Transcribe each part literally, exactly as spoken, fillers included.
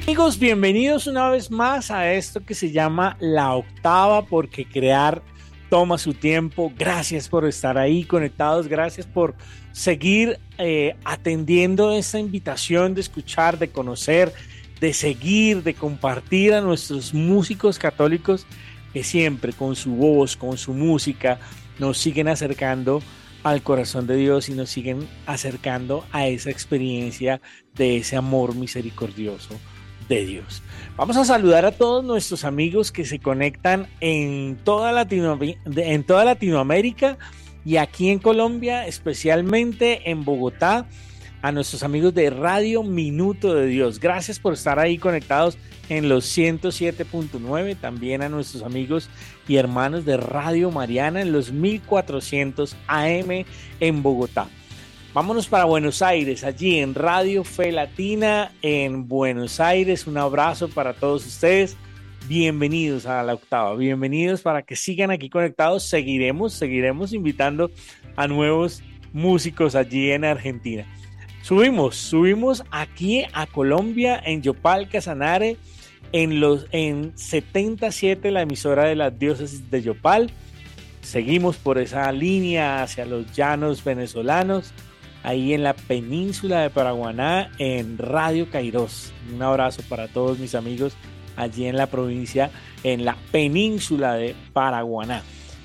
Amigos, bienvenidos una vez más a esto que se llama La Octava, porque crear toma su tiempo. Gracias por estar ahí conectados, gracias por seguir eh, atendiendo esta invitación de escuchar, de conocer, de seguir, de compartir a nuestros músicos católicos que siempre con su voz, con su música, nos siguen acercando al corazón de Dios y nos siguen acercando a esa experiencia de ese amor misericordioso de Dios. Vamos a saludar a todos nuestros amigos que se conectan en toda Latino, en toda Latinoamérica y aquí en Colombia, especialmente en Bogotá, a nuestros amigos de Radio Minuto de Dios. Gracias por estar ahí conectados en los ciento siete punto nueve, también a nuestros amigos y hermanos de Radio Mariana en los mil cuatrocientos A M en Bogotá. Vámonos para Buenos Aires, allí en Radio Fe Latina en Buenos Aires. Un abrazo para todos ustedes. Bienvenidos a La Octava, bienvenidos para que sigan aquí conectados. Seguiremos, seguiremos invitando a nuevos músicos allí en Argentina. Subimos, subimos aquí a Colombia, en Yopal, Casanare, en, los, en setenta y siete, la emisora de la diócesis de Yopal. Seguimos por esa línea hacia los llanos venezolanos, ahí en la península de Paraguaná, en Radio Kairos. Un abrazo para todos mis amigos allí en la provincia, en la península de Paraguaná.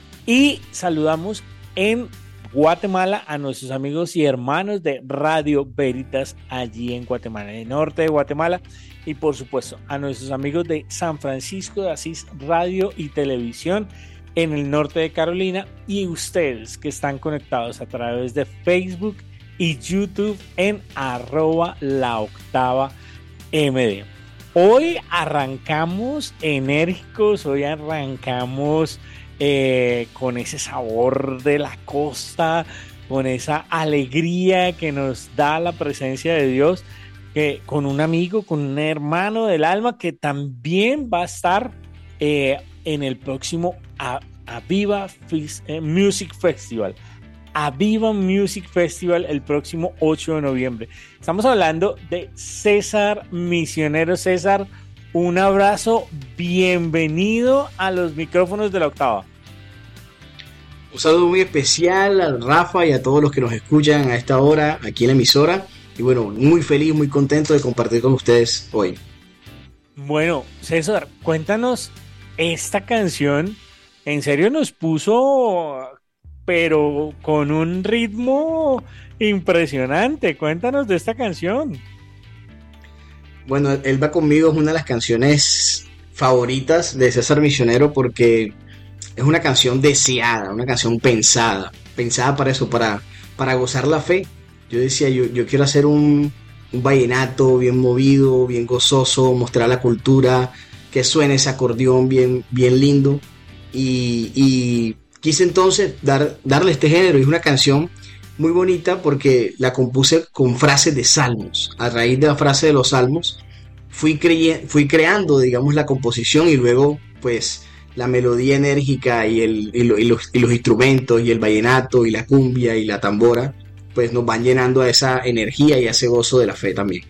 Y saludamos en Guatemala a nuestros amigos y hermanos de Radio Veritas allí en Guatemala, en el norte de Guatemala, y por supuesto a nuestros amigos de San Francisco de Asís Radio y Televisión en el norte de Carolina, y ustedes que están conectados a través de Facebook y YouTube en arroba la octava md. Hoy arrancamos enérgicos, hoy arrancamos Eh, con ese sabor de la costa, con esa alegría que nos da la presencia de Dios, que con un amigo, con un hermano del alma que también va a estar eh, en el próximo Aviva Music Festival. Aviva Music Festival el próximo ocho de noviembre. Estamos hablando de César Misionero. César, un abrazo, bienvenido a los micrófonos de La Octava. Un saludo muy especial a Rafa y a todos los que nos escuchan a esta hora aquí en la emisora. Y bueno, muy feliz, muy contento de compartir con ustedes hoy. Bueno, César, cuéntanos, esta canción en serio nos puso, pero con un ritmo impresionante. Cuéntanos de esta canción. Bueno, Él va conmigo es una de las canciones favoritas de César Misionero porque es una canción deseada, una canción pensada, pensada para eso, para, para gozar la fe. Yo decía, yo, yo quiero hacer un, un vallenato bien movido, bien gozoso, mostrar la cultura, que suene ese acordeón bien, bien lindo. Y, y quise entonces dar, darle este género. Y es una canción muy bonita porque la compuse con frases de salmos. A raíz de la frase de los salmos fui, creye, fui creando, digamos, la composición y luego pues la melodía enérgica y, el, y, lo, y, los, y los instrumentos y el vallenato y la cumbia y la tambora pues nos van llenando a esa energía y a ese gozo de la fe también.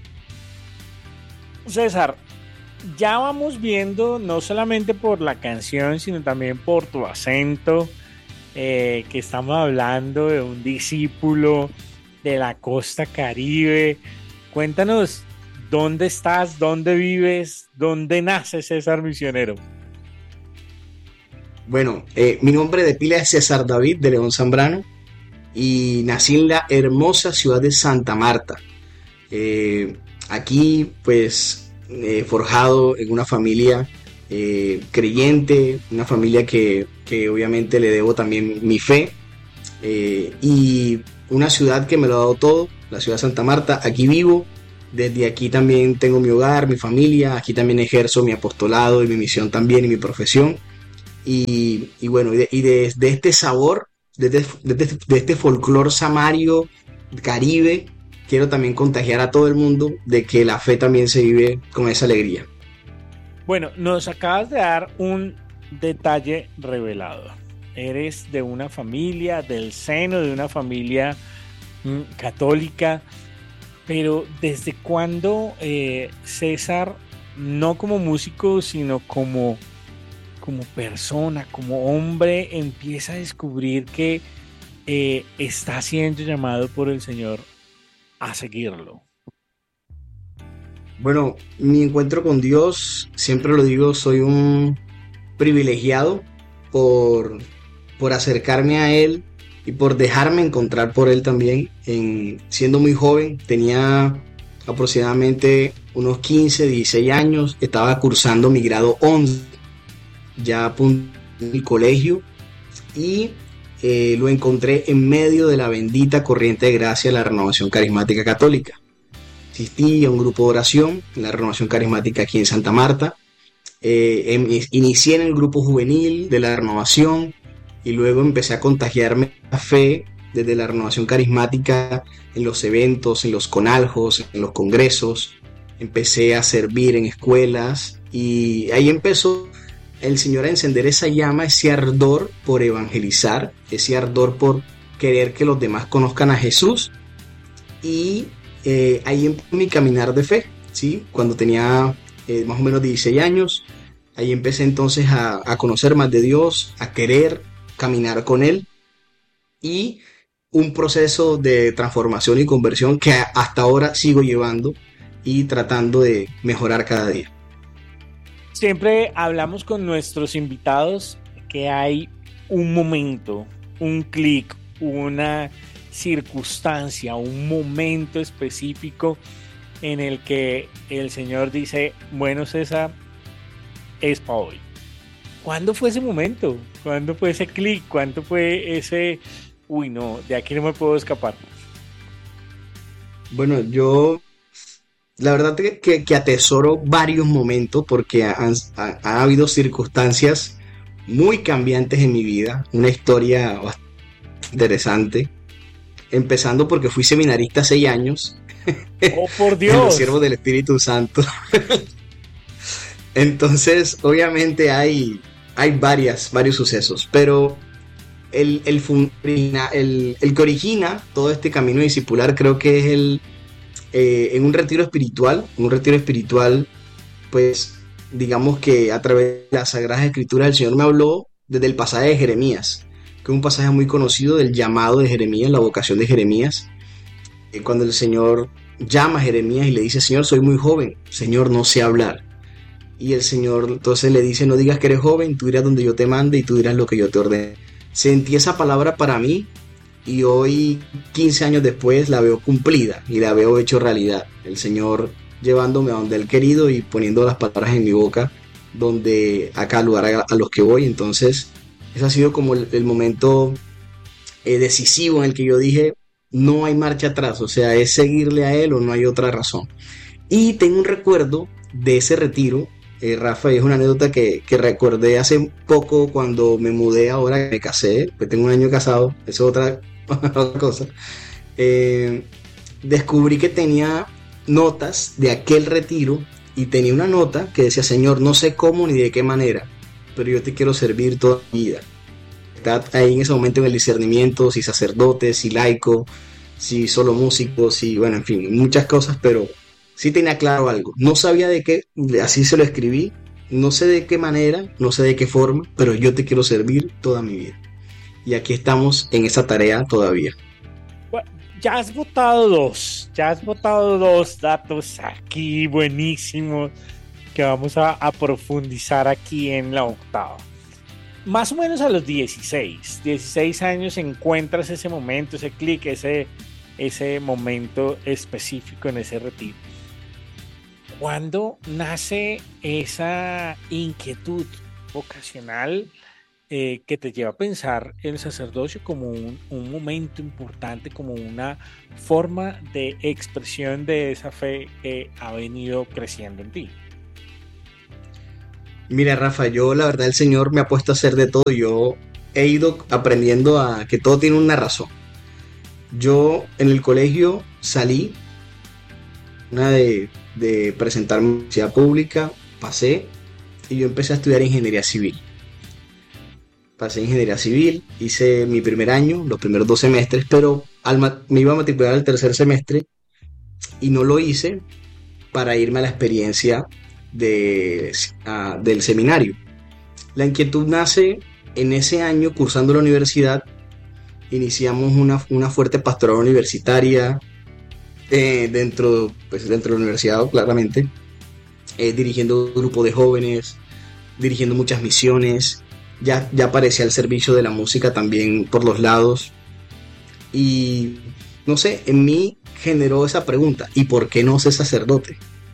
César, ya vamos viendo no solamente por la canción sino también por tu acento, eh, que estamos hablando de un discípulo de la costa Caribe. Cuéntanos dónde estás, dónde vives, dónde nace César Misionero. Bueno, eh, mi nombre de pila es César David de León Zambrano y nací en la hermosa ciudad de Santa Marta. Eh, aquí pues eh, forjado en una familia eh, creyente, una familia que, que obviamente le debo también mi fe, eh, y una ciudad que me lo ha dado todo, la ciudad de Santa Marta. Aquí vivo, desde aquí también tengo mi hogar, mi familia, aquí también ejerzo mi apostolado y mi misión también y mi profesión. Y, y bueno, y de, y de, de este sabor, de, de, de, de este folclor samario, caribe, quiero también contagiar a todo el mundo de que la fe también se vive con esa alegría. Bueno, nos acabas de dar un detalle revelador. Eres de una familia, del seno de una familia mmm, católica, pero ¿desde cuándo, eh, César, no como músico, sino como, como persona, como hombre, empieza a descubrir que eh, está siendo llamado por el Señor a seguirlo? Bueno, mi encuentro con Dios, siempre lo digo, soy un privilegiado por, por acercarme a Él y por dejarme encontrar por Él también. En, siendo muy joven, tenía aproximadamente unos quince, dieciséis años, estaba cursando mi grado once, ya a punto del colegio, y eh, lo encontré en medio de la bendita corriente de gracia de la Renovación Carismática Católica. Existía un grupo de oración en la Renovación Carismática aquí en Santa Marta. Eh, em, inicié en el grupo juvenil de la Renovación y luego empecé a contagiarme la fe desde la Renovación Carismática en los eventos, en los conaljos, en los congresos. Empecé a servir en escuelas y ahí empezó el Señor a encender esa llama, ese ardor por evangelizar, ese ardor por querer que los demás conozcan a Jesús. Y eh, ahí empezó mi caminar de fe, ¿sí? Cuando tenía eh, más o menos dieciséis años, ahí empecé entonces a, a conocer más de Dios, a querer caminar con Él, y un proceso de transformación y conversión que hasta ahora sigo llevando y tratando de mejorar cada día. Siempre hablamos con nuestros invitados que hay un momento, un clic, una circunstancia, un momento específico en el que el Señor dice, bueno, César, es para hoy. ¿Cuándo fue ese momento? ¿Cuándo fue ese clic? ¿Cuándo fue ese, uy, no, de aquí no me puedo escapar? Bueno, yo la verdad que, que, que atesoro varios momentos porque han, ha, ha habido circunstancias muy cambiantes en mi vida, una historia bastante interesante, empezando porque fui seminarista seis años. ¡Oh, por en los Dios! siervos del Espíritu Santo. Entonces, obviamente hay, hay varias, varios sucesos, pero el, el, fun- el, el que origina todo este camino discipular creo que es el, eh, en un retiro espiritual, un retiro espiritual, pues digamos que a través de las Sagradas Escrituras el Señor me habló desde el pasaje de Jeremías, que es un pasaje muy conocido del llamado de Jeremías, la vocación de Jeremías, eh, cuando el Señor llama a Jeremías y le dice, Señor, soy muy joven, Señor, no sé hablar. Y el Señor entonces le dice, no digas que eres joven, tú irás donde yo te mande y tú dirás lo que yo te ordene. Sentí esa palabra para mí y hoy, quince años después, la veo cumplida y la veo hecho realidad. El Señor llevándome a donde Él querido y poniendo las palabras en mi boca, donde a cada lugar a, a los que voy. Entonces, ese ha sido como el, el momento eh, decisivo en el que yo dije, no hay marcha atrás, o sea, es seguirle a Él o no hay otra razón. Y tengo un recuerdo de ese retiro, eh, Rafa, y es una anécdota que, que recordé hace poco cuando me mudé, ahora que me casé, pues tengo un año casado, eso es otra, otra cosa. Eh, descubrí que tenía notas de aquel retiro y tenía una nota que decía, Señor, no sé cómo ni de qué manera, pero yo te quiero servir toda mi vida. Estaba ahí en ese momento en el discernimiento, si sacerdote, si laico, si solo músico, si, bueno, en fin, muchas cosas, pero sí tenía claro algo. No sabía de qué, así se lo escribí, no sé de qué manera, no sé de qué forma, pero yo te quiero servir toda mi vida. Y aquí estamos en esa tarea todavía. Bueno, ya has votado dos, ya has votado dos datos aquí buenísimos que vamos a, a profundizar aquí en la octava. Más o menos a los dieciséis, dieciséis años encuentras ese momento, ese clic, ese, ese momento específico en ese retiro. ¿Cuándo nace esa inquietud vocacional eh, que te lleva a pensar el sacerdocio como un, un momento importante, como una forma de expresión de esa fe que ha venido creciendo en ti? Mira, Rafa, yo la verdad el Señor me ha puesto a hacer de todo. Yo he ido aprendiendo a que todo tiene una razón. Yo en el colegio salí, una de, de presentar mi universidad pública, pasé y yo empecé a estudiar ingeniería civil. Pasé ingeniería civil, hice mi primer año, los primeros dos semestres, pero al ma- me iba a matricular al tercer semestre y no lo hice para irme a la experiencia de, uh, del seminario. La inquietud nace en ese año cursando la universidad. Iniciamos una, una fuerte pastoral universitaria eh, dentro, pues, dentro de la universidad, claramente, eh, dirigiendo un grupo de jóvenes, dirigiendo muchas misiones. Ya, ya aparecía el servicio de la música también por los lados. Y no sé, en mí generó esa pregunta: ¿y por qué no ser sacerdote?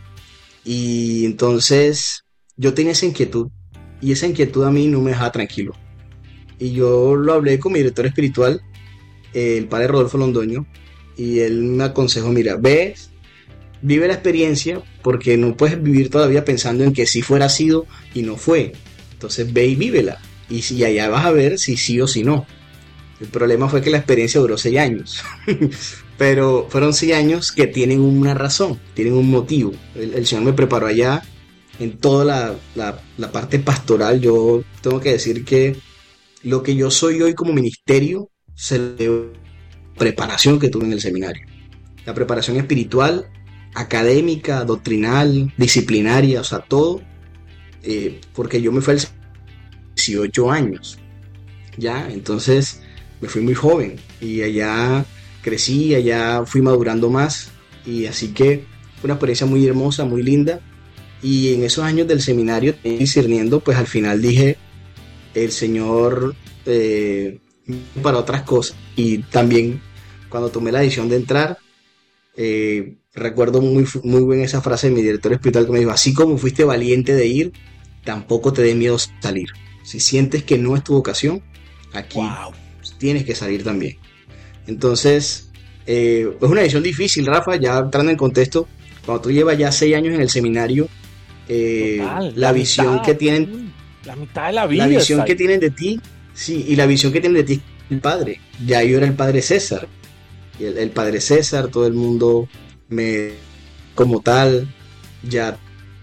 Y entonces yo tenía esa inquietud, y esa inquietud a mí no me dejaba tranquilo. Y yo lo hablé con mi director espiritual, el padre Rodolfo Londoño, y él me aconsejó: mira, ves, vive la experiencia, porque no puedes vivir todavía pensando en que sí fuera sido y no fue. Entonces ve y vívela, y, si, allá vas a ver si sí o si no. El problema fue que la experiencia duró seis años. Pero fueron seis años que tienen una razón, tienen un motivo. El, el Señor me preparó allá en toda la, la, la parte pastoral. Yo tengo que decir que lo que yo soy hoy como ministerio se le debe a la preparación que tuve en el seminario. La preparación espiritual, académica, doctrinal, disciplinaria, o sea, todo. Eh, porque yo me fui a los dieciocho años, ya, entonces me fui muy joven y allá crecí, allá fui madurando más, y así que fue una experiencia muy hermosa, muy linda. Y en esos años del seminario, discerniendo, pues al final dije: el Señor eh, para otras cosas. Y también cuando tomé la decisión de entrar, eh, recuerdo muy, muy bien esa frase de mi director espiritual, que me dijo: así como fuiste valiente de ir, tampoco te dé miedo salir. Si sientes que no es tu vocación, aquí wow. tienes que salir también. Entonces, eh, es una decisión difícil, Rafa, ya entrando en contexto. Cuando tú llevas ya seis años en el seminario, eh, Total, la, la visión mitad, que tienen, la mitad de la vida, la visión que tienen de ti, sí, y la visión que tienen de ti el padre. Ya yo era el padre César, y el, el padre César, todo el mundo me, como tal, ya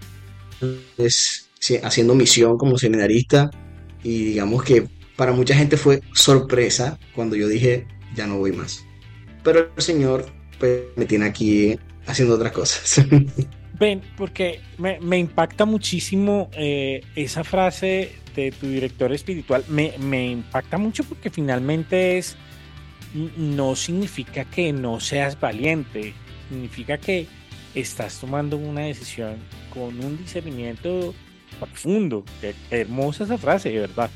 es haciendo misión como seminarista, y digamos que para mucha gente fue sorpresa cuando yo dije: ya no voy más. Pero el Señor pues, me tiene aquí haciendo otras cosas. Ven, porque me, me impacta muchísimo eh, esa frase de tu director espiritual. Me, me impacta mucho porque finalmente es, no significa que no seas valiente, significa que estás tomando una decisión con un discernimiento profundo. Qué, qué hermosa esa frase, de verdad.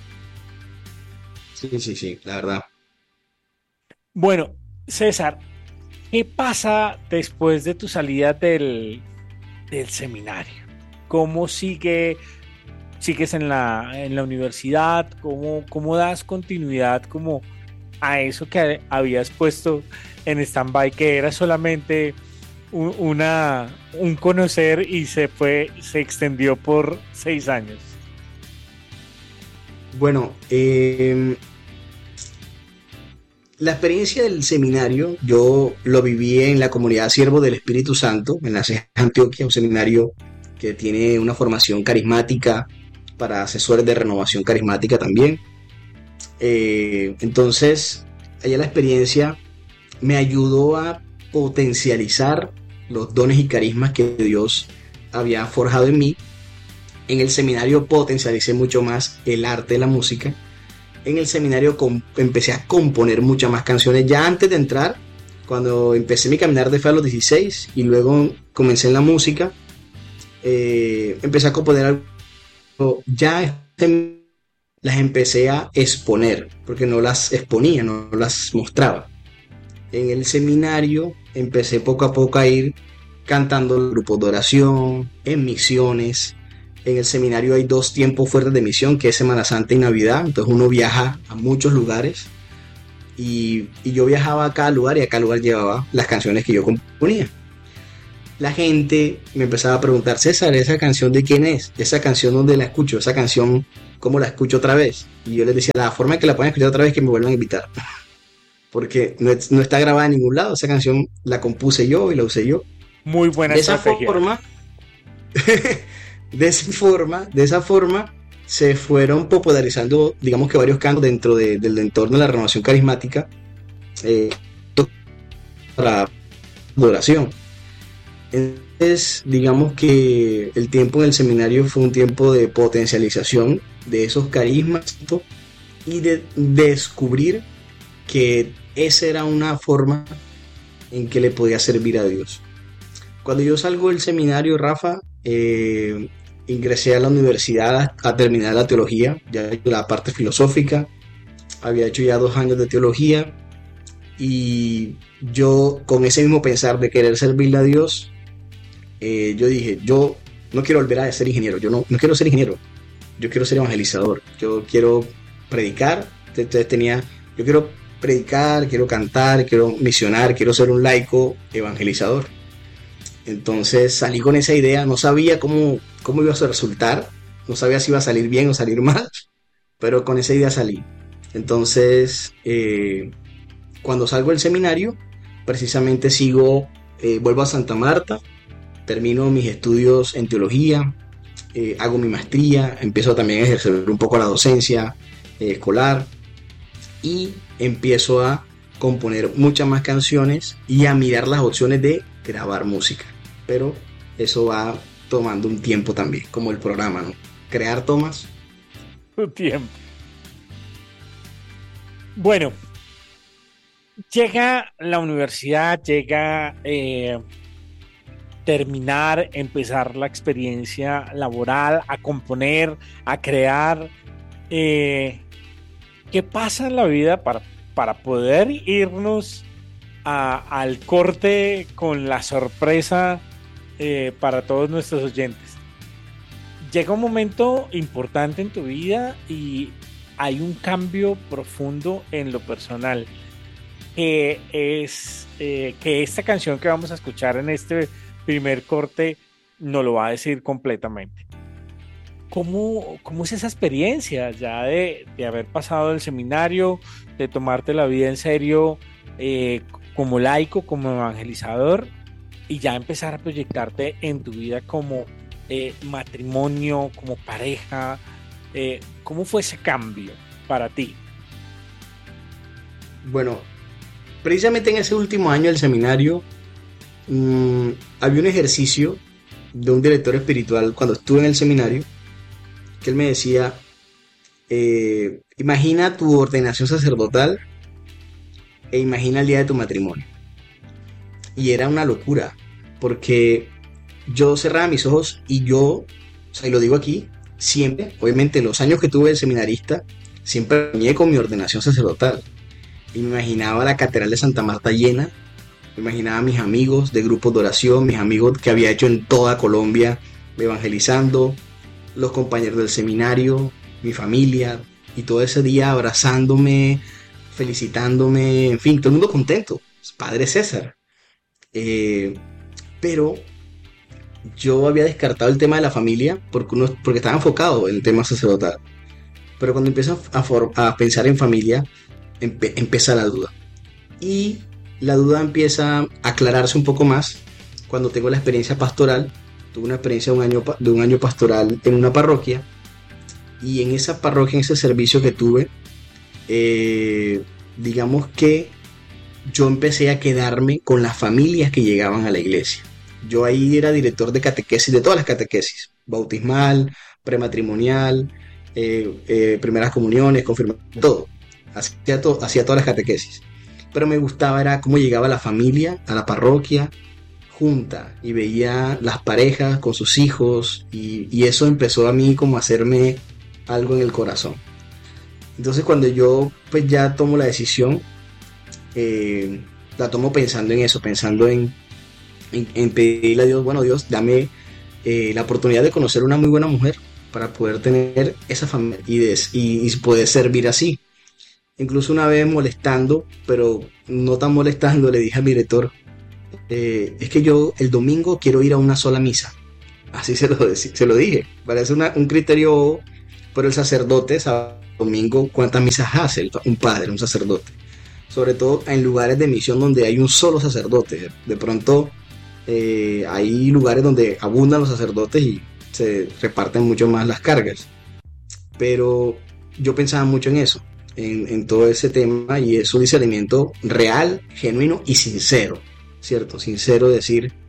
Sí, sí, sí, la verdad. Bueno, César, ¿qué pasa después de tu salida del, del seminario? ¿Cómo sigue, sigues en la, en la universidad? ¿Cómo, cómo das continuidad como a eso que habías puesto en stand-by, que era solamente un, una, un conocer y se fue, se extendió por seis años? Bueno, eh, la experiencia del seminario yo lo viví en la comunidad Siervo del Espíritu Santo, en la C E J Antioquia, un seminario que tiene una formación carismática para asesores de renovación carismática también. Eh, entonces, allá la experiencia me ayudó a potencializar los dones y carismas que Dios había forjado en mí. En el seminario potencialicé mucho más el arte de la música. En el seminario comp- empecé a componer muchas más canciones. Ya antes de entrar, cuando empecé mi caminar de fe a los dieciséis y luego comencé en la música, eh, empecé a componer algo. Ya las empecé a exponer, porque no las exponía, no las mostraba. En el seminario empecé poco a poco a ir cantando en grupos de oración, en misiones. En el seminario hay dos tiempos fuertes de misión, que es Semana Santa y Navidad. Entonces uno viaja a muchos lugares, y, y yo viajaba a cada lugar, y a cada lugar llevaba las canciones que yo componía. La gente me empezaba a preguntar: César, ¿esa canción de quién es? ¿Esa canción dónde la escucho? ¿Esa canción cómo la escucho otra vez? Y yo les decía: la forma en que la pueden escuchar otra vez es que me vuelvan a invitar, porque no, no está grabada en ningún lado. Esa canción la compuse yo y la usé yo. Muy buena de estrategia. Esa forma, de esa forma, de esa forma se fueron popularizando, digamos que varios cantos dentro de, del entorno de la renovación carismática, eh, para adoración. Entonces, digamos que el tiempo en el seminario fue un tiempo de potencialización de esos carismas y de descubrir que esa era una forma en que le podía servir a Dios. Cuando yo salgo del seminario, Rafa, eh, ingresé a la universidad a, a terminar la teología, ya la parte filosófica, había hecho ya dos años de teología y yo con ese mismo pensar de querer servirle a Dios, eh, yo dije, yo no quiero volver a ser ingeniero, yo no, no quiero ser ingeniero, yo quiero ser evangelizador, yo quiero predicar, entonces tenía, yo quiero predicar, quiero cantar, quiero misionar, quiero ser un laico evangelizador. Entonces salí con esa idea, no sabía cómo, cómo iba a resultar, no sabía si iba a salir bien o salir mal, pero con esa idea salí. Entonces, eh, cuando salgo del seminario, precisamente sigo, eh, vuelvo a Santa Marta, termino mis estudios en teología, eh, hago mi maestría, empiezo también a ejercer un poco la docencia eh, escolar y empiezo a componer muchas más canciones y a mirar las opciones de grabar música. Pero eso va tomando un tiempo también, como el programa, ¿no? Crear tomas. Un tiempo. Bueno, llega la universidad, llega eh, terminar, empezar la experiencia laboral, a componer, a crear. Eh, ¿Qué pasa en la vida para, para poder irnos a, al corte con la sorpresa eh, para todos nuestros oyentes? Llega un momento importante en tu vida y hay un cambio profundo en lo personal, que es eh, que esta canción que vamos a escuchar en este primer corte nos lo va a decir completamente. ¿Cómo, cómo es esa experiencia ya de, de haber pasado el seminario, de tomarte la vida en serio eh, como laico, como evangelizador y ya empezar a proyectarte en tu vida como eh, matrimonio, como pareja? Eh, ¿Cómo fue ese cambio para ti? Bueno, precisamente en ese último año del seminario mmm, había un ejercicio de un director espiritual cuando estuve en el seminario que él me decía, eh, imagina tu ordenación sacerdotal e imagina el día de tu matrimonio. Y era una locura, porque yo cerraba mis ojos y yo, o sea, y lo digo aquí, siempre, obviamente los años que tuve de seminarista, siempre soñé con mi ordenación sacerdotal. Y me imaginaba la catedral de Santa Marta llena, me imaginaba a mis amigos de grupos de oración, mis amigos que había hecho en toda Colombia evangelizando, los compañeros del seminario, mi familia, y todo ese día abrazándome, felicitándome, en fin, todo el mundo contento, Padre César. Eh, pero yo había descartado el tema de la familia porque, uno, porque estaba enfocado en el tema sacerdotal. Pero cuando empiezo a, for, a pensar en familia, empe, empieza la duda. Y la duda empieza a aclararse un poco más cuando tengo la experiencia pastoral. Tuve una experiencia de un año, de un año pastoral en una parroquia. Y en esa parroquia, en ese servicio que tuve, eh, digamos que yo empecé a quedarme con las familias que llegaban a la iglesia. Yo ahí era director de catequesis, de todas las catequesis, bautismal, prematrimonial, eh, eh, primeras comuniones, confirmación, todo. Hacía, to, hacía todas las catequesis. Pero me gustaba era cómo llegaba la familia a la parroquia junta y veía las parejas con sus hijos y, y eso empezó a mí como a hacerme algo en el corazón. Entonces cuando yo pues ya tomo la decisión, eh, la tomo pensando en eso, pensando en, en, en pedirle a Dios, bueno Dios, dame eh, la oportunidad de conocer una muy buena mujer para poder tener esa familia y, des, y, y poder servir así. Incluso una vez molestando, pero no tan molestando, le dije a mi director, eh, es que yo el domingo quiero ir a una sola misa. Así se lo, se lo dije. Parece una, un criterio, pero el sacerdote sabe domingo cuántas misas hace un padre, un sacerdote. Sobre todo en lugares de misión donde hay un solo sacerdote. De pronto eh, hay lugares donde abundan los sacerdotes y se reparten mucho más las cargas. Pero yo pensaba mucho en eso. En, en todo ese tema, y es un discernimiento real, genuino y sincero, ¿cierto? Sincero decir,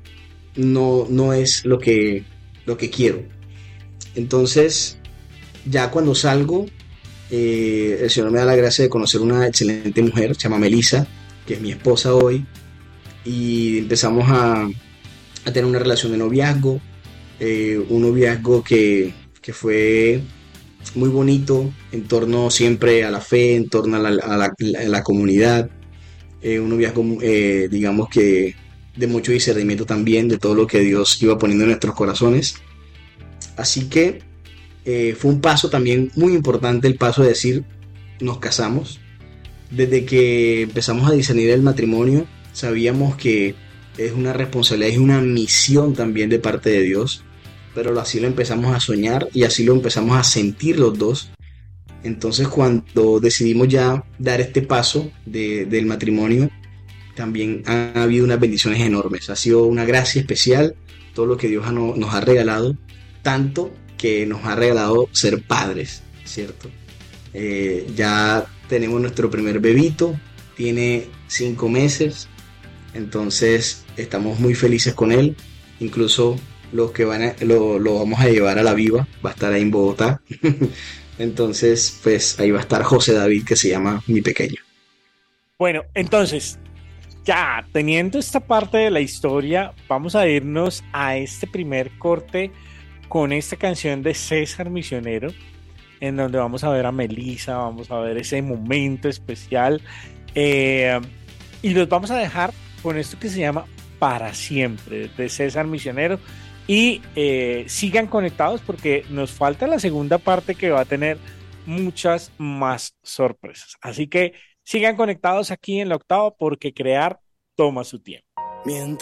no, no es lo que, lo que quiero. Entonces, ya cuando salgo, eh, el Señor me da la gracia de conocer una excelente mujer, se llama Melissa, que es mi esposa hoy, y empezamos a, a tener una relación de noviazgo, eh, un noviazgo que, que fue muy bonito, en torno siempre a la fe, en torno a la, a la, a la comunidad, eh, un noviazgo, eh, digamos que de mucho discernimiento también de todo lo que Dios iba poniendo en nuestros corazones. Así que eh, fue un paso también muy importante el paso de decir nos casamos. Desde que empezamos a discernir el matrimonio, sabíamos que es una responsabilidad, es una misión también de parte de Dios, pero así lo empezamos a soñar y así lo empezamos a sentir los dos. Entonces cuando decidimos ya dar este paso de, del matrimonio, también ha habido unas bendiciones enormes. Ha sido una gracia especial todo lo que Dios ha, no, nos ha regalado, tanto que nos ha regalado ser padres, ¿cierto? Eh, ya tenemos nuestro primer bebito, tiene cinco meses, entonces estamos muy felices con él. Incluso los que van a, lo, lo vamos a llevar a la Viva, va a estar ahí en Bogotá. Entonces, pues ahí va a estar José David, que se llama mi pequeño. Bueno, entonces, ya teniendo esta parte de la historia, vamos a irnos a este primer corte con esta canción de César Misionero, en donde vamos a ver a Melissa, vamos a ver ese momento especial, eh, y los vamos a dejar con esto que se llama Para Siempre, de César Misionero, y eh, sigan conectados porque nos falta la segunda parte que va a tener muchas más sorpresas. Así que sigan conectados aquí en La Octava porque crear toma su tiempo. Mientras